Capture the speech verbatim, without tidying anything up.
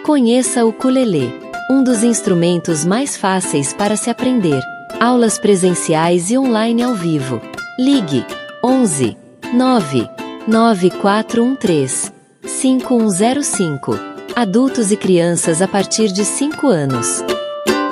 Conheça o ukulele, um dos instrumentos mais fáceis para se aprender. Aulas presenciais e online ao vivo. Ligue onze, nove, nove quatro um três, cinco um zero cinco. Adultos e crianças a partir de cinco anos.